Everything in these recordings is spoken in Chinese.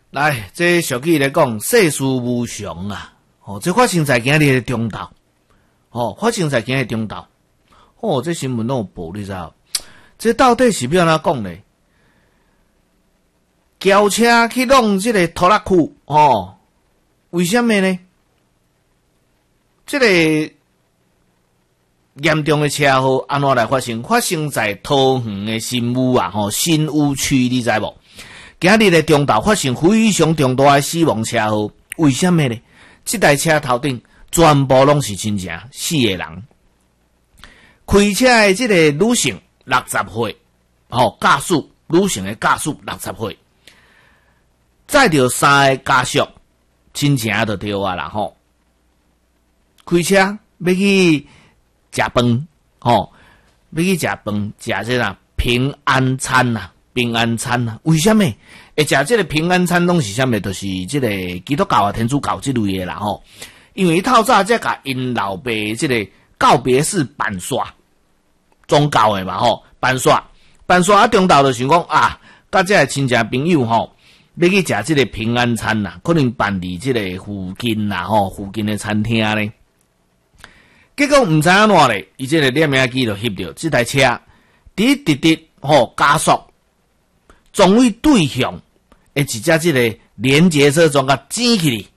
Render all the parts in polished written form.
来，这俗语来讲，世事无常啊！这发生在今日的中昼，发生在今日中昼。这新闻都有报，你知道？这到底是要安怎讲呢？轿车去弄这个拖拉库，为什么呢？这个严重的车祸安怎来发生？发生在桃园的新屋啊，新屋区，你知无？今日的中昼发生非常重大的死亡车祸，为什么呢？这台车头顶全部拢是真正死个人。开车的这个女性60岁，驾驶女性的驾驶60岁，载着3个家属，真正就对啊啦开车要去食饭，要去食饭，食这啦平安餐呐，平安餐呐。为什么会食这个平安餐？拢是什么？就是这个基督教啊、天主教这类的啦因为透早才甲因老爸这个告别式办煞，宗教的嘛办煞啊，中昼就想讲啊，甲这个亲戚朋友要去食这个平安餐呐，可能办伫这个附近啦附近的餐厅咧。结果毋知安怎咧，伊这个摄影机就翕到这台车直加速，终于对向一只这个连接车装甲挤起哩，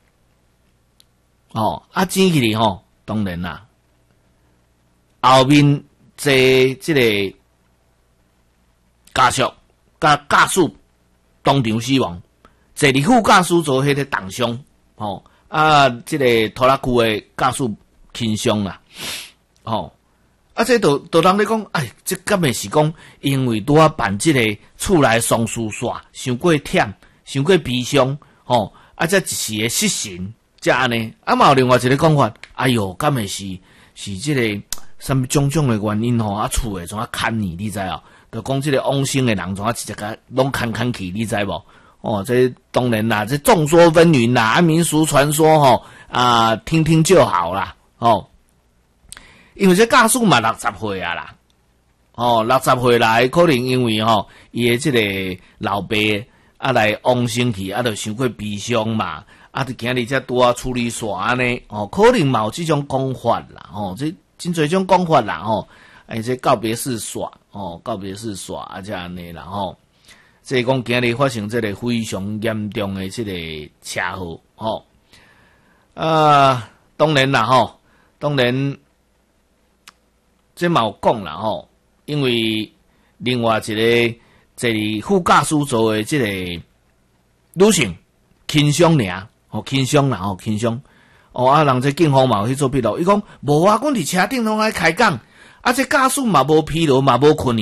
挤起哩当然啦，后面坐这个家属甲驾驶当场死亡，坐伫副驾驶座迄个重伤，这个拖拉库的驾驶轻伤啦，这都人咧讲，这敢会是讲，因为拄啊办这个厝内丧事煞，伤过忝，伤过悲伤，这一时的失神，才安尼。嘛有另外一个讲法，哎哟，敢会是这个什么种种的原因厝诶怎砍你知哦？就讲这个往生的人怎直接甲拢砍去，你知无？这当然啦，这众说纷纭啦，民俗传说听听就好啦，因为这驾驶嘛60岁啊啦，60岁来可能因为伊的这个老爸来往生去，就伤过悲伤嘛，就今日才拄啊处理煞呢，可能嘛有这种讲法啦，这真侪种讲法啦，这告别式煞，告别式煞才安尼啦，即讲今日发生这个非常严重的这个车祸，当然啦，当然。这嘛有讲啦因为另外一个坐副驾驶座的这个女性轻伤尔，轻伤啦轻伤，人这警方嘛有去做笔录，伊讲无啊，阮伫车顶拢爱开讲，这驾驶嘛无疲劳嘛无困。